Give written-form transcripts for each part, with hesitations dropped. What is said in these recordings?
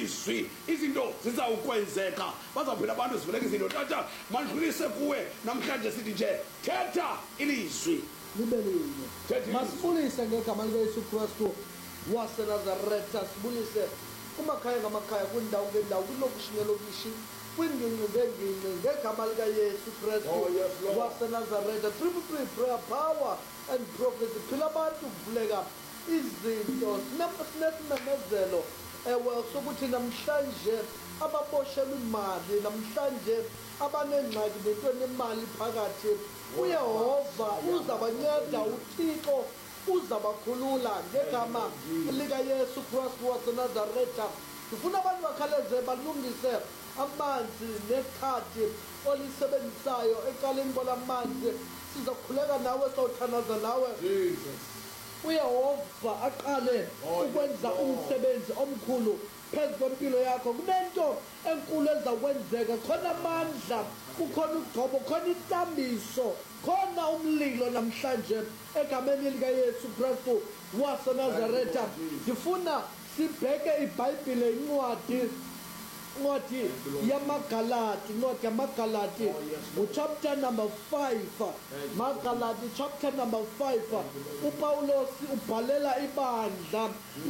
ilizwi izinto zizawukwenzeka bazawuphila abantu zivuleka izinto tata mandlulise kuwe namhlanje sithi nje thetha ilizwi libe linye. Masibulise ngegama likaYesu Kristu waseNazaretha, sibulise kumakhaya ngamakhaya, kwindawo ngendawo, kwilokishi ngelokishi, kwiingingqi ngeengingqi, ngegama likaYesu Kristu waseNazaretha. Triple prayer, power and prophecy. Phila abantu kuvuleka izinto. Sinesimemezelo sokuthi namhlanje ababoshelwe imali, namhlanje abanengxaki nento nemali phakathi, uYehova uzabanceda, uThixo uzabakhulula ngegama likaYesu Kristu waseNazaretha. Ndifuna abantu bakhaleze balungise amanzi nekhadi olisebenzisayo ecaleni kwalamanzi. Sizakhuleka nawe, sawuthandaza nawe. uYehova aqale ukwenza umsebenzi omkhulu phezu kwempilo yakho. Kunento enkulu ezakwenzeka, khona amandla, kukhona ugcobo, khona itambiso, khona umlilo namhlanje egameni likaYesu Kristu waseNazaretha. Ndifuna sibheke iBhayibhile, incwadi yamaGalati, chapter number 5. Magalati chapter number 5. uPawulos ubhalela ibandla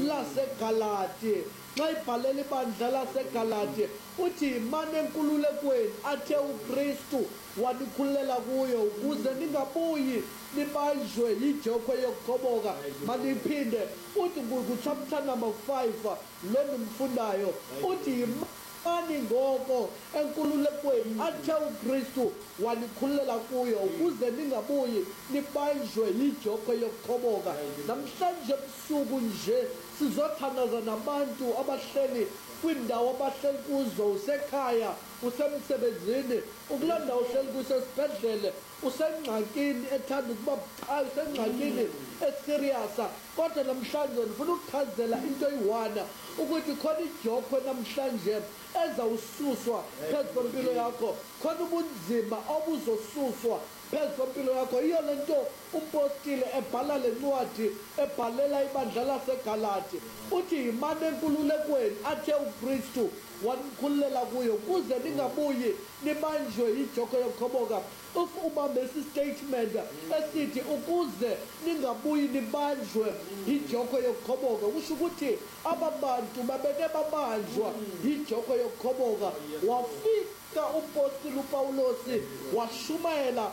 laseGalati. Xa ibhalela ibandla laseGalati uthi imane enkululekweni athe uKristu wanikhululela kuyo, ukuze ningabuyi nibanjwe yijokhwe yokukhoboka. Maliphinde uthi chapter number 5 lo ndimfundayo uthi imani ngoko enkululekweni athe uKristu wanikhululela kuyo, ukuze ningabuyi nibanjwe yijokhwe yokukhoboka. Namhlanje ebusuku nje sizothandaza nabantu abahleli kwindawo abahleli kuzo, usekhaya, usemsebenzini, ukulaa ndawo uhleli kusesibhedlele, usengxakini ethanda ukuba bucayi, usengxakini esiriyasa. Kodwa namhlanje ndifuna ukuchazela into eyi-1 ukuthi khona ijokhwe namhlanje ezawususwa phezu kwempilo yakho, khona ubunzima obuzosuswa phezu kwempilo yakho. Iyo le nto umpostile ebhala le ncwadi ebhalela ibandla laseGalati uthi yimane enkululekweni athe uKristu wanikhululela kuyo, ukuze ningabuyi nibanjwe yijokhwe yokukhoboka. Ubambe esi statement esithi ukuze ningabuyi nibanjwe yijokhwe yokukhoboka, kusho ukuthi aba bantu babeke babanjwa yijokhwe yokukhoboka. Wafika umpostile uPawulosi washumayela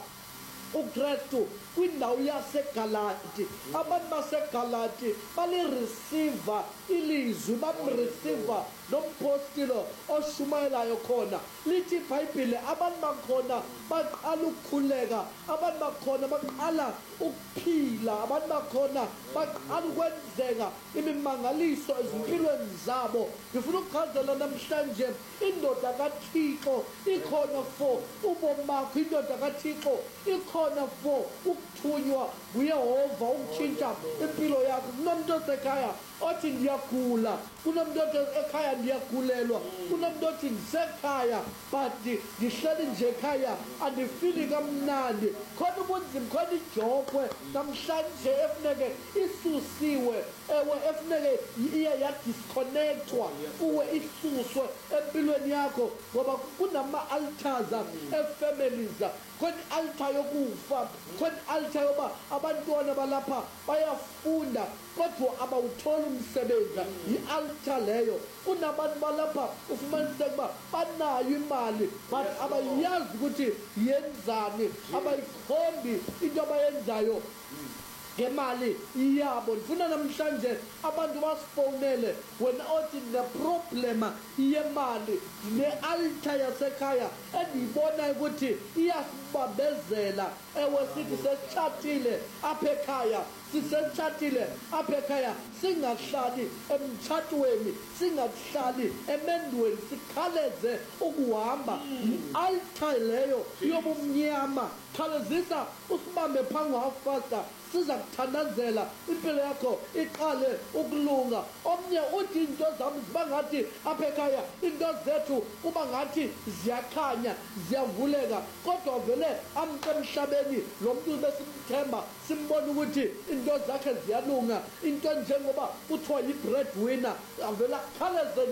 uKristu kwindawo yaseGalati. Abantu baseGalati balireceiva ilizwi, bamreceiva nompostilo oshumayelayo khona. Lithi iBhayibhile abantu bakhona baqala ukukhuleka, abantu bakhona baqala ukuphila, abantu bakhona baqala ukwenzeka imimangaliso ezimpilweni zabo. Ngifuna ukuchazela namhlanje indoda kaThixo ikhona for ubomi bakho, indoda kaThixo ikhona for ukuthunywa nguYehova ukutshintsha impilo yakho. Kunomuntu osekhaya othi ndiyagula, kunomuntu ekhaya ndiyagulelwa, kunomuntu othi ndisekhaya but ndihleli nje ekhaya andifili kamnandi. Khona ubunzima, khona ijokhwe namhlanje efuneke isusiwe, efuneke iye yadisconnectwa kuwe, isuswe empilweni yakho, ngoba kunama-altars e-families. Khona i-altar yokufa, khona i-altar yoba abantwana balapha bayafunda kodwa abawutholi umsebenzi, yi-altar leyo. Kunabantu balapha ufumaniseka uba banayo imali but abayazi ukuthi yenzani, abayikhombi into abayenzayo ngemali yabo. Ndifuna namhlanje abantu basifowunele wena othi neproblema yemali, ne-altar yasekhaya endiyibonayo ukuthi iyasibambezela. Ewe sithi sesitshatile apha ekhaya, sisetshatile apha ekhaya, singahlali emtshatweni, singahlali emendweni, sikhaleze ukuhamba. I-altar leyo yobumnyama. Khalezisa usibambe phambi kwafasta, siza kuthandazela impilo yakho iqale ukulunga. Omnye uthi into zami ziba ngathi apha ekhaya, into zethu kuba ngathi ziyakhanya, ziyavuleka, kodwa vele amke emhlabeni lo muntu besimthemba, simbona ukuthi into zakhe ziyalunga, into njengoba kuthiwa yi-breadwinner, avela khaleze